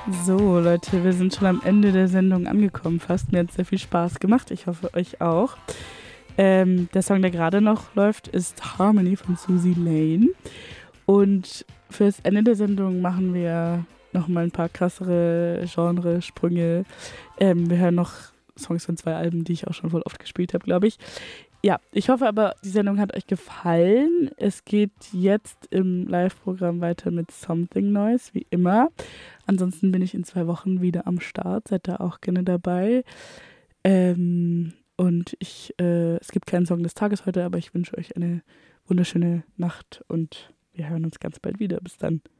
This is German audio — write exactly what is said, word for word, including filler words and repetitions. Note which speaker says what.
Speaker 1: So, Leute, wir sind schon am Ende der Sendung angekommen fast. Mir hat sehr viel Spaß gemacht. Ich hoffe, euch auch. Ähm, der Song, der gerade noch läuft, ist Harmony von Susie Lane. Und fürs Ende der Sendung machen wir nochmal ein paar krassere Genresprünge. Ähm, wir hören noch Songs von zwei Alben, die ich auch schon voll oft gespielt habe, glaube ich. Ja, ich hoffe aber, die Sendung hat euch gefallen. Es geht jetzt im Live-Programm weiter mit Something Noise, wie immer. Ansonsten bin ich in zwei Wochen wieder am Start. Seid da auch gerne dabei. Ähm, und ich, äh, es gibt keinen Song des Tages heute, aber ich wünsche euch eine wunderschöne Nacht und wir hören uns ganz bald wieder. Bis dann.